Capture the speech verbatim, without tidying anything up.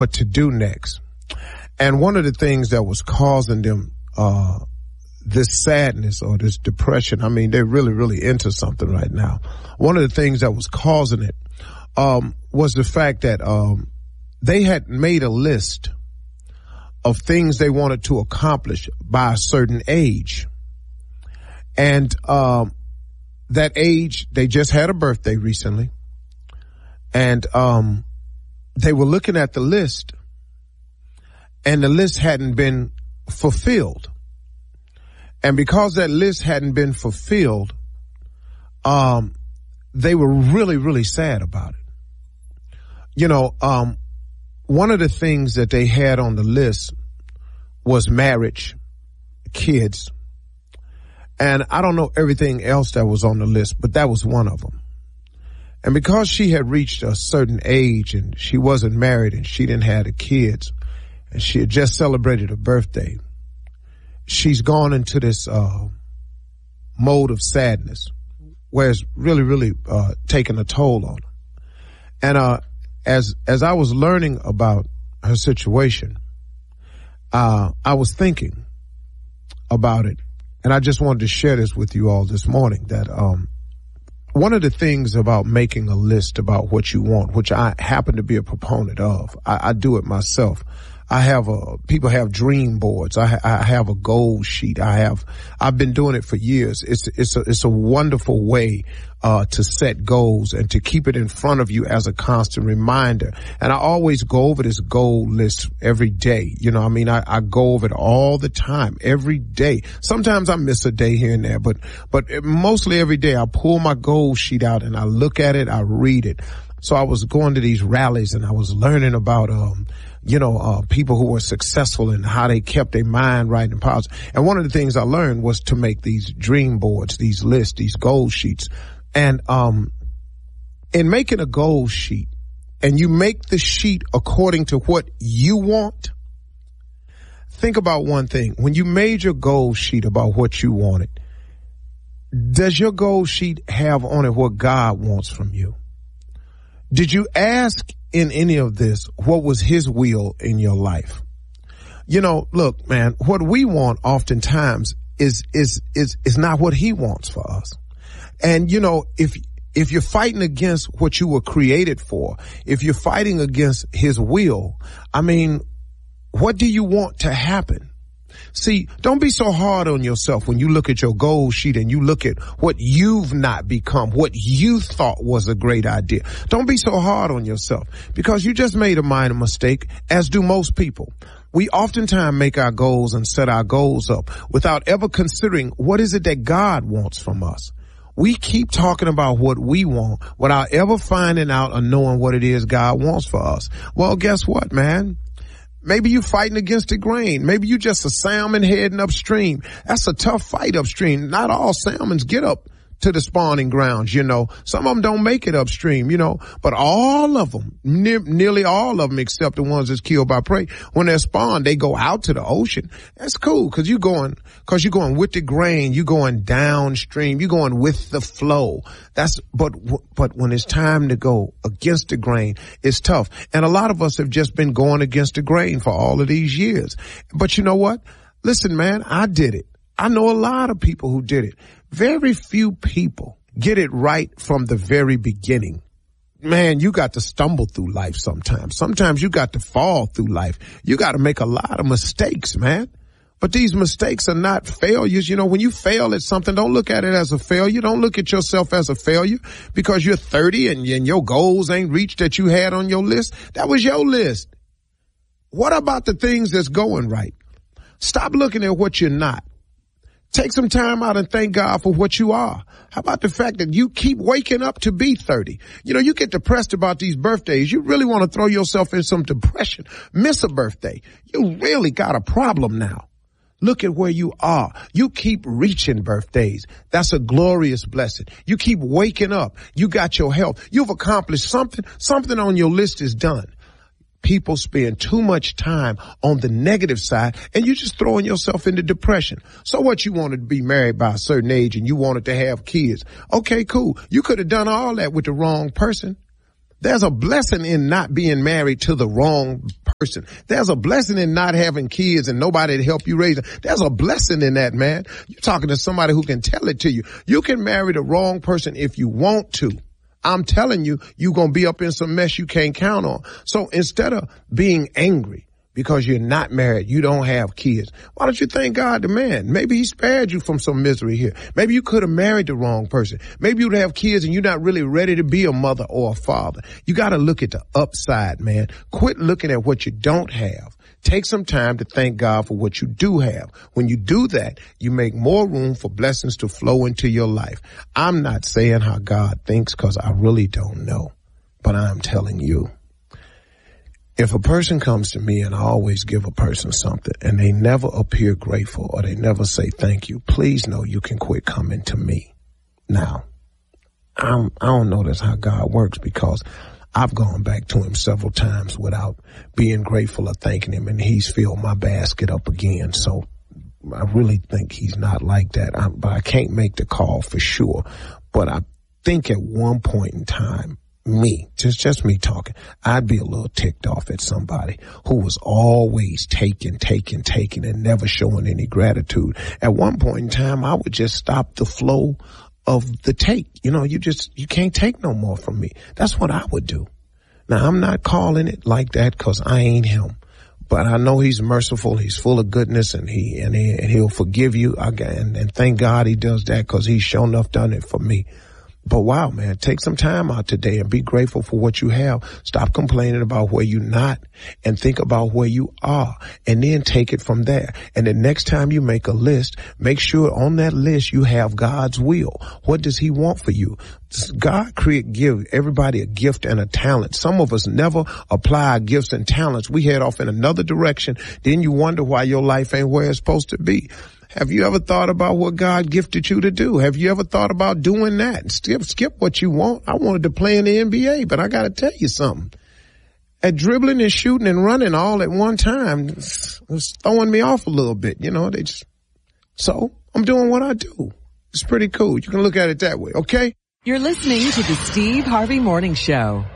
what to do next. And one of the things that was causing them uh this sadness or this depression, I mean, they're really, really into something right now. One of the things that was causing it um was the fact that um they had made a list of things they wanted to accomplish by a certain age. And um that age, they just had a birthday recently. And um they were looking at the list, and the list hadn't been fulfilled. And because that list hadn't been fulfilled, um, they were really, really sad about it. You know, um, one of the things that they had on the list was marriage, kids, and I don't know everything else that was on the list, but that was one of them. And because she had reached a certain age and she wasn't married and she didn't have the kids and she had just celebrated her birthday, she's gone into this uh mode of sadness where it's really, really uh taking a toll on her. And uh as as I was learning about her situation, uh I was thinking about it, and I just wanted to share this with you all this morning, that um one of the things about making a list about what you want, which I happen to be a proponent of, I, I do it myself. I have a, people have dream boards. I, I have a goal sheet. I have, I've been doing it for years. It's, it's a, it's a wonderful way, uh, to set goals and to keep it in front of you as a constant reminder. And I always go over this goal list every day. You know, I mean, I, I go over it all the time, every day. Sometimes I miss a day here and there, but, but mostly every day I pull my goal sheet out and I look at it, I read it. So I was going to these rallies and I was learning about, um, you know, uh, people who were successful and how they kept their mind right and positive. And one of the things I learned was to make these dream boards, these lists, these goal sheets. And, um, in making a goal sheet, and you make the sheet according to what you want, think about one thing. When you made your goal sheet about what you wanted, does your goal sheet have on it what God wants from you? Did you ask in any of this what was his will in your life? You know, look, man, what we want oftentimes is is is is not what he wants for us. And you know, if if you're fighting against what you were created for, if you're fighting against his will, I mean, what do you want to happen? See, don't be so hard on yourself when you look at your goal sheet and you look at what you've not become, what you thought was a great idea. Don't be so hard on yourself, because you just made a minor mistake, as do most people. We oftentimes make our goals and set our goals up without ever considering what is it that God wants from us. We keep talking about what we want without ever finding out or knowing what it is God wants for us. Well, guess what, man? Maybe you fighting against the grain. Maybe you just a salmon heading upstream. That's a tough fight upstream. Not all salmons get up to the spawning grounds, you know. Some of them don't make it upstream, you know. But all of them, ne- nearly all of them, except the ones that's killed by prey, when they're spawned, they go out to the ocean. That's cool, because you're going, because you're going with the grain. You're going downstream. You're going with the flow. That's, but, but when it's time to go against the grain, it's tough. And a lot of us have just been going against the grain for all of these years. But you know what? Listen, man, I did it. I know a lot of people who did it. Very few people get it right from the very beginning. Man, you got to stumble through life sometimes. Sometimes you got to fall through life. You got to make a lot of mistakes, man. But these mistakes are not failures. You know, when you fail at something, don't look at it as a failure. Don't look at yourself as a failure because you're thirty and, and your goals ain't reached that you had on your list. That was your list. What about the things that's going right? Stop looking at what you're not. Take some time out and thank God for what you are. How about the fact that you keep waking up to be thirty? You know, you get depressed about these birthdays. You really want to throw yourself in some depression. Miss a birthday. You really got a problem now. Look at where you are. You keep reaching birthdays. That's a glorious blessing. You keep waking up. You got your health. You've accomplished something. Something on your list is done. People spend too much time on the negative side and you're just throwing yourself into depression. So what, you wanted to be married by a certain age and you wanted to have kids. Okay, cool. You could have done all that with the wrong person. There's a blessing in not being married to the wrong person. There's a blessing in not having kids and nobody to help you raise them. There's a blessing in that, man. You're talking to somebody who can tell it to you. You can marry the wrong person if you want to. I'm telling you, you're going to be up in some mess you can't count on. So instead of being angry because you're not married, you don't have kids, why don't you thank God the man? Maybe he spared you from some misery here. Maybe you could have married the wrong person. Maybe you'd have kids and you're not really ready to be a mother or a father. You got to look at the upside, man. Quit looking at what you don't have. Take some time to thank God for what you do have. When you do that, you make more room for blessings to flow into your life. I'm not saying how God thinks because I really don't know, but I'm telling you. If a person comes to me and I always give a person something and they never appear grateful or they never say thank you, please know you can quit coming to me. Now, I'm, I don't know that's how God works because I've gone back to him several times without being grateful or thanking him, and he's filled my basket up again. So I really think he's not like that. I, but I can't make the call for sure. But I think at one point in time, me, just, just me talking, I'd be a little ticked off at somebody who was always taking, taking, taking and never showing any gratitude. At one point in time, I would just stop the flow of the take. You know, you just, you can't take no more from me. That's what I would do. Now, I'm not calling it like that because I ain't him, but I know he's merciful. He's full of goodness, and he, and, he, and he'll forgive you. And, and thank God he does that because he's sure enough done it for me. But wow, man, take some time out today and be grateful for what you have. Stop complaining about where you're not and think about where you are, and then take it from there. And the next time you make a list, make sure on that list you have God's will. What does he want for you? God create, give everybody a gift and a talent. Some of us never apply our gifts and talents. We head off in another direction. Then you wonder why your life ain't where it's supposed to be. Have you ever thought about what God gifted you to do? Have you ever thought about doing that? Skip, skip what you want. I wanted to play in the N B A, but I got to tell you something. At dribbling and shooting and running all at one time, it was throwing me off a little bit. You know, they just, so I'm doing what I do. It's pretty cool. You can look at it that way. Okay. You're listening to the Steve Harvey Morning Show.